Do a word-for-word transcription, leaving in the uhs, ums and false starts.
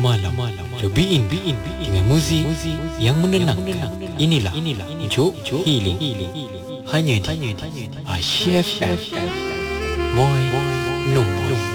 malam. Cobain dengan muzik yang menenangkan. Inilah Juk Healing. Hanya di Asia F M. Moi Nombor